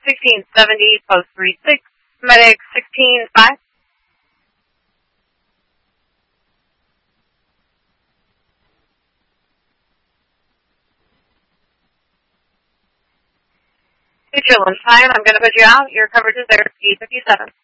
1670, post 36, medic 16-5. It's your lunchtime. I'm going to put you out. Your coverage is there, 857.